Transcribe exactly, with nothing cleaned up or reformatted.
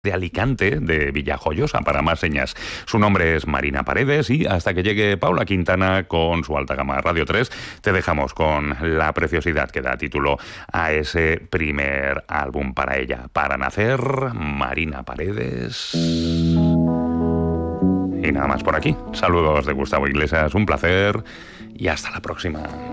de Alicante, de Villajoyosa, para más señas. Su nombre es Marina Paredes y hasta que llegue Paula Quintana con su alta gama Radio tres, te dejamos con la preciosidad que da título a ese primer álbum para ella. Para nacer, Marina Paredes. Y nada más por aquí. Saludos de Gustavo Iglesias, un placer y hasta la próxima.